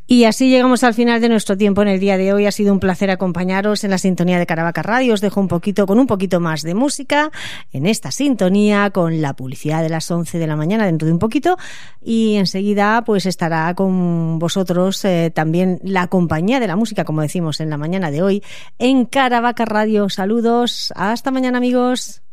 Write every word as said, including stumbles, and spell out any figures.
Y así llegamos al final de nuestro tiempo en el día de hoy. Ha sido un placer acompañaros en la sintonía de Caravaca Radio. Os dejo un poquito con un poquito más de música en esta sintonía con la publicidad de las once de la mañana dentro de un poquito, y enseguida pues estará con vosotros eh, también la compañía de la música, como decimos en la mañana de hoy, en Caravaca Radio. Saludos, hasta mañana, amigos.